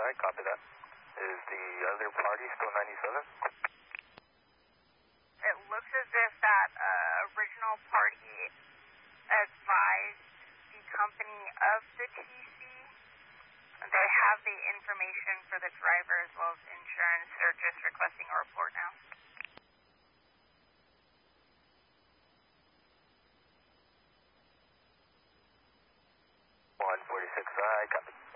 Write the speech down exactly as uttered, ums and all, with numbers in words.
I copy that. Is the other party still ninety-seven? It looks as if that uh, original party advised the company of the T C. They have the information for the driver as well as insurance. They're just requesting a report now. one forty-six, I copy.